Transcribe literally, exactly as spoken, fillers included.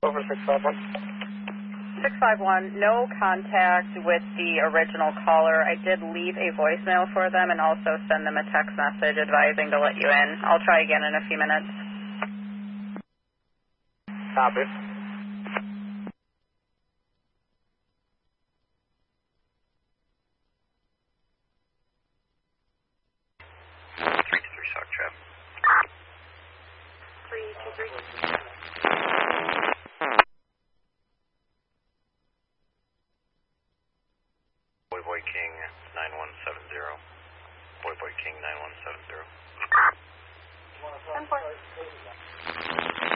Over six five one. six five one, no contact with the original caller. I did leave a voicemail for them and also send them a text message advising to let you in. I'll try again in a few minutes. Copy. three two three Sock Trap. three two three. Boy Boy King nine one seven zero. Boy Boy King nine one seven zero. ten four.